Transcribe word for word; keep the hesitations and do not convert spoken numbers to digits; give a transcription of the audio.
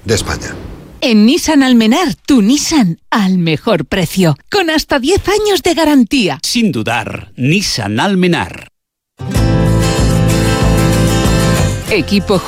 de España. En Nissan Almenar, tu Nissan al mejor precio, con hasta diez años de garantía. Sin dudar, Nissan Almenar. Equipo